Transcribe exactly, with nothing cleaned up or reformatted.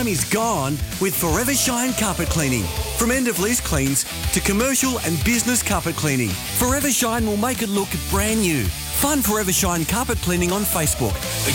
time is gone with Forever Shine Carpet Cleaning. From end-of-lease cleans to commercial and business carpet cleaning, Forever Shine will make it look brand new. Fun Forever Shine Carpet Cleaning on Facebook.